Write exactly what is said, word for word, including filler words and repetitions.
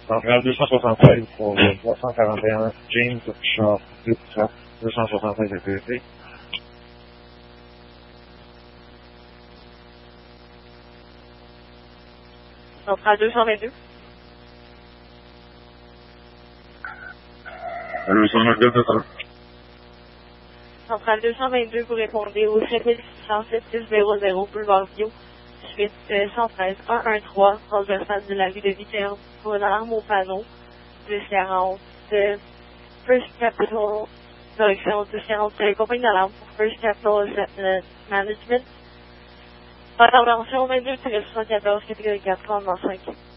Centrale deux cent soixante-seize pour le trois cent quarante et un James Shaw deux cent soixante-seize A P C. Centrale deux cent vingt-deux. deux cent vingt-deux, deux cents. Centrale deux cent vingt-deux, vous répondez au sept six zéro sept six zéro zéro Boulevard Viau, suite euh, cent treize un un trois, transversale de la rue de Viterbe, pour une alarme au panneau, deux quarante, euh, First Capital, direction deux quarante, euh, compagnie d'alarme pour First Capital euh, Management. Intervention vingt-deux soixante-quatorze, catégorie quatre, trente-cinq.